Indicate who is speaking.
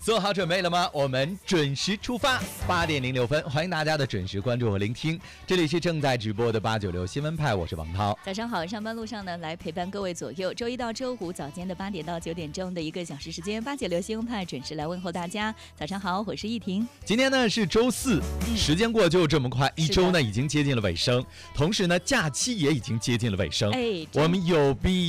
Speaker 1: 做好准备了吗？我们准时出发，8:06，欢迎大家的准时关注和聆听，这里是正在直播的896新闻派，我是王涛。
Speaker 2: 早上好，上班路上呢，来陪伴各位左右。周一到周五早间的8点到9点钟的1个小时时间，896新闻派准时来问候大家。早上好，我是易婷。
Speaker 1: 今天呢是周四，时间过就这么快，一周呢已经接近了尾声，同时呢假期也已经接近了尾声。我们有必